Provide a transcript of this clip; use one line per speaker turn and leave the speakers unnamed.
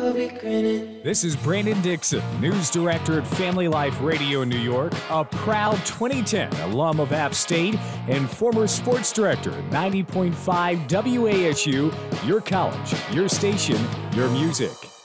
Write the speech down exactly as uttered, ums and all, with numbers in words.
we'll be grinning.
This is Brandon Dixon, news director at Family Life Radio in New York, a proud twenty ten alum of App State, and former sports director at ninety point five W A S U, your college, your station, your music.